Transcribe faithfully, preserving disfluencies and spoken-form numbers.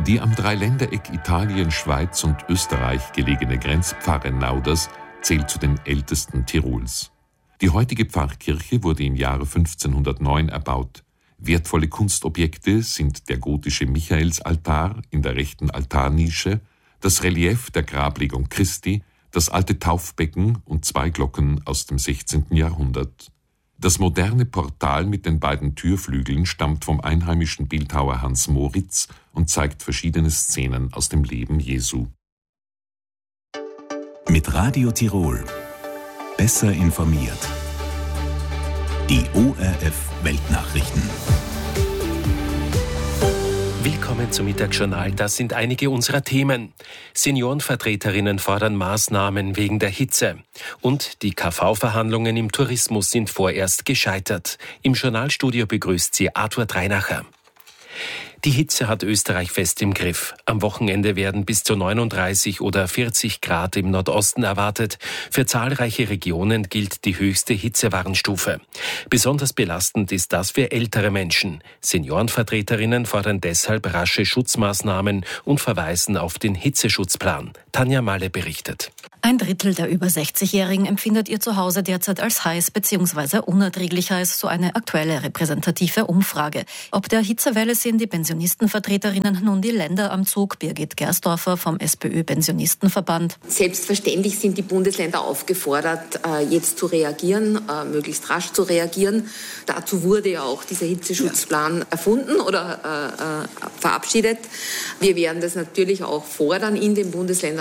Die am Dreiländereck Italien, Schweiz und Österreich gelegene Grenzpfarre Nauders zählt zu den ältesten Tirols. Die heutige Pfarrkirche wurde im Jahre fünfzehnhundertneun erbaut. Wertvolle Kunstobjekte sind der gotische Michaelsaltar in der rechten Altarnische, das Relief der Grablegung Christi, das alte Taufbecken und zwei Glocken aus dem sechzehnten Jahrhundert. Das moderne Portal mit den beiden Türflügeln stammt vom einheimischen Bildhauer Hans Moritz und zeigt verschiedene Szenen aus dem Leben Jesu. Mit Radio Tirol. Besser informiert. Die O R F Weltnachrichten. Willkommen zum Mittagsjournal. Das sind einige unserer Themen. Seniorenvertreterinnen fordern Maßnahmen wegen der Hitze. Und die K V-Verhandlungen im Tourismus sind vorerst gescheitert. Im Journalstudio begrüßt sie Arthur Dreinacher. Die Hitze hat Österreich fest im Griff. Am Wochenende werden bis zu neununddreißig oder vierzig Grad im Nordosten erwartet. Für zahlreiche Regionen gilt die höchste Hitzewarnstufe. Besonders belastend ist das für ältere Menschen. Seniorenvertreterinnen fordern deshalb rasche Schutzmaßnahmen und verweisen auf den Hitzeschutzplan. Tanja Malle berichtet. Ein Drittel der über sechzigjährigen empfindet ihr Zuhause derzeit als heiß bzw. unerträglich heiß, so eine aktuelle repräsentative Umfrage. Ob der Hitzewelle sind die Pensionistenvertreterinnen nun die Länder am Zug? Birgit Gersdorfer vom SPÖ-Pensionistenverband. Selbstverständlich sind die Bundesländer aufgefordert, jetzt zu reagieren, möglichst rasch zu reagieren. Dazu wurde ja auch dieser Hitzeschutzplan erfunden oder äh, verabschiedet. Wir werden das natürlich auch fordern in den Bundesländern